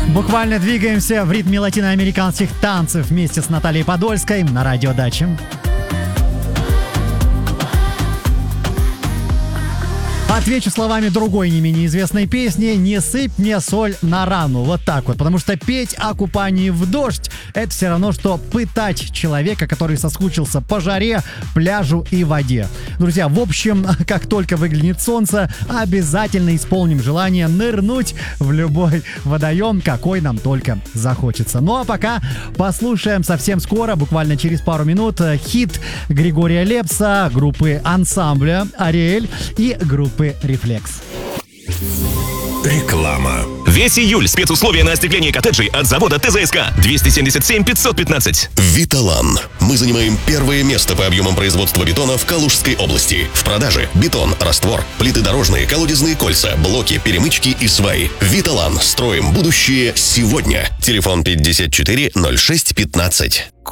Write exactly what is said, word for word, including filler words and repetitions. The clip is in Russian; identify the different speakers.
Speaker 1: Буквально двигаемся в ритме латиноамериканских танцев вместе с Натальей Подольской на Радио Дача. Отвечу словами другой не менее известной песни «Не сыпь мне соль на рану». Вот так вот. Потому что петь о купании в дождь — это все равно, что пытать человека, который соскучился по жаре, пляжу и воде. Друзья, в общем, как только выглянет солнце, обязательно исполним желание нырнуть в любой водоем, какой нам только захочется. Ну а пока послушаем совсем скоро, буквально через пару минут, хит Григория Лепса, группы ансамбля «Ариэль» и группы «Рефлекс».
Speaker 2: Реклама.
Speaker 3: Весь июль спецусловия на остекление коттеджей от завода ТЗСК. двести семьдесят семь пятьсот пятнадцать.
Speaker 2: Виталан. Мы занимаем первое место по объемам производства бетона в Калужской области. В продаже бетон, раствор, плиты дорожные, колодезные кольца, блоки, перемычки и сваи. Виталан. Строим будущее сегодня. Телефон пятьдесят четыре ноль шесть пятнадцать.